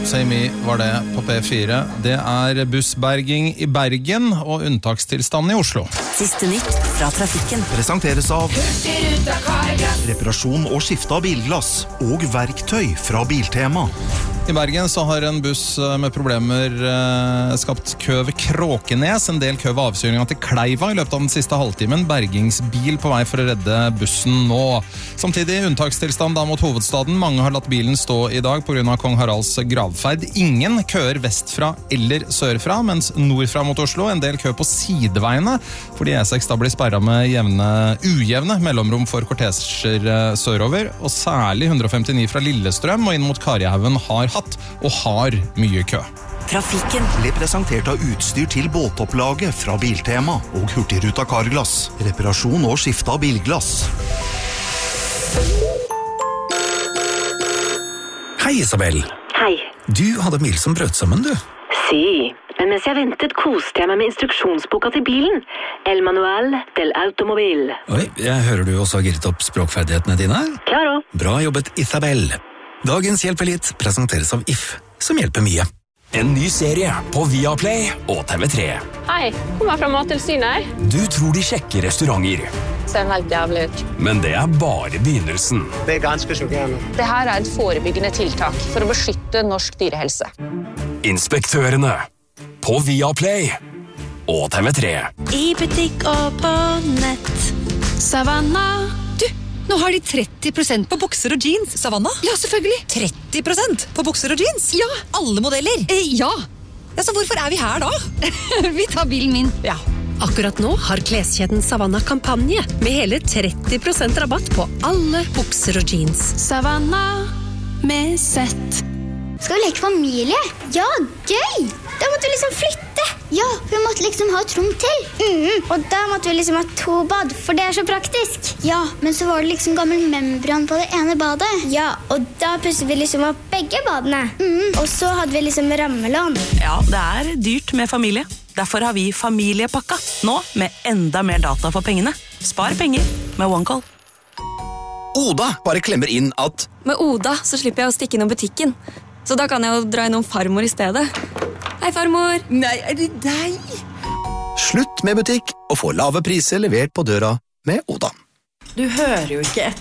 Say Me var det på P4. Det bussberging i Bergen og unntakstilstanden i Oslo. Siste nytt fra trafikken. Presenteres av reparasjon og skifte av bilglass og verktøy fra Biltema. I Bergen så har en buss med problemer skapt kø ved Kråkenes, en del kø ved avkjøringen til Kleiva i løpet av den siste halvtimen. Bergingsbil på vei for å redde bussen nå. Samtidig unntakstilstand da mot hovedstaden. Mange har latt bilen stå i dag på grunn av Kong Haralds gravferd. Ingen køer vestfra eller sørfra, mens nordfra mot Oslo en del kø på sideveiene, fordi E6 da blir sperret med ujevne mellomrom for kortesjer sørover, og særlig 159 fra Lillestrøm og inn mot Karihaugen har hatt og har mye kø. Trafikken Ble presentert av utstyr til båtopplaget fra Biltema og Hurtigruta Carglass. Reparasjon og skifte av bilglass. Hei, Isabel. Hei. Du hadde mil som brøt sammen, du. Si, men mens jeg ventet koste jeg meg med instruksjonsboka til bilen. El Manual del Automobil. Oi, jeg hører du også har gitt opp språkferdighetene dine. Klaro. Bra jobbet, Isabel. Dagens Hjelp Litt presenteres av If, som hjelper mye. En ny serie på Viaplay og TV3. Hei, kommer fra Mattilsynet. Du tror de sjekker restauranter, Ser helt jævlig ut. men det bare begynnelsen. Det ganske sjokkerende. Det her et forebyggende tiltak for å beskytte norsk dyrehelse. Inspektørene på Viaplay og TV3. I butikk og på nett. Savanna. Du, nå har de 30% på bukser og jeans. Savanna? Ja, selvfølgelig. 30% på bukser og jeans? Ja. Alle modeller? Ja. Ja, så hvorfor vi her da? Vi tar bilen min. Ja. Akkurat nå har kleskjeden Savanna kampanje med hele 30% rabatt på alle bukser og jeans. Savanna med sett. Skal vi leke familie? Ja, gøy! Da måtte vi liksom flytte. Ja, vi måtte liksom ha et rom til. Og da måtte vi liksom ha 2 bad, for det så praktisk. Ja, men så var det liksom gammel membran på det ene badet. Ja, og da pusset vi liksom opp begge badene. Og så hadde vi liksom rammelån. Ja, det dyrt med familie. Derfor har vi familiepakka. Nå med enda mer data for pengene. Spar penger med OneCall. Oda bare klemmer inn at Med Oda så slipper jeg å stikke innom butikken. Så da kan jeg jo dra innom farmor i stedet. Hei, farmor. Nei, det deg? slutt med butikk og få lave priser levert på døra med Oda. Du hører jo ikke etter